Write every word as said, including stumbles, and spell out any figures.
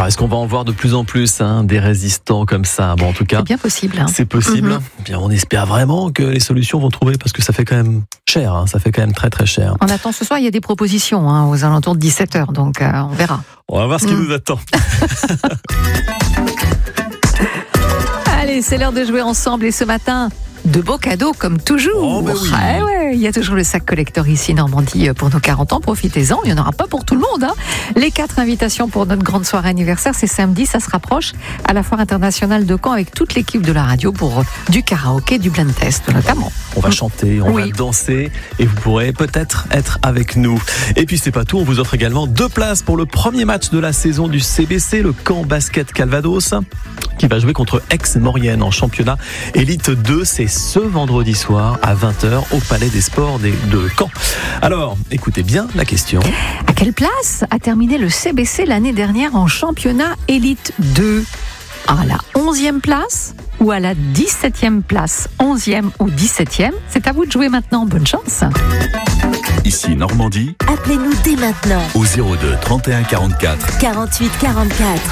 est-ce qu'on va en voir de plus en plus hein, des résistants comme ça? Bon, en tout cas, c'est bien possible. Hein. C'est possible. Mm-hmm. Bien, on espère vraiment que les solutions vont trouver parce que ça fait quand même cher. Hein, ça fait quand même très très cher. On attend ce soir, il y a des propositions hein, aux alentours de dix-sept heures, donc euh, on verra. On va voir ce qui mm. nous attend. Allez, c'est l'heure de jouer ensemble et ce matin, de beaux cadeaux comme toujours. Oh, bah oui. Ah ouais, il y a toujours le sac collector ici Normandie pour nos quarante ans, profitez-en, il n'y en aura pas pour tout le monde. Hein. Les quatre invitations pour notre grande soirée anniversaire, c'est samedi, ça se rapproche à la foire internationale de Caen avec toute l'équipe de la radio pour du karaoké, du blind test notamment. On va chanter, on oui. va danser et vous pourrez peut-être être avec nous. Et puis c'est pas tout, on vous offre également deux places pour le premier match de la saison du C B C, le Caen Basket Calvados, qui va jouer contre Aix-Maurienne en championnat Élite deux. C'est ce vendredi soir à vingt heures au Palais des Sports de Caen. Alors, écoutez bien la question. À quelle place a terminé le C B C l'année dernière en championnat Élite deux? À la onzième place ou à la dix-septième place? onzième ou dix-septième? C'est à vous de jouer maintenant. Bonne chance. Ici Normandie. Appelez-nous dès maintenant Au zéro deux trente et un quarante-quatre quarante-huit quarante-quatre.